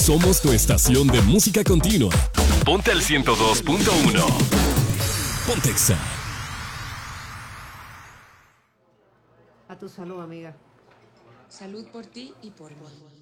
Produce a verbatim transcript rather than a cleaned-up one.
Somos tu estación de música continua. Ponte al ciento dos punto uno. Pontexa. A tu salud, amiga. Salud por ti y por mí.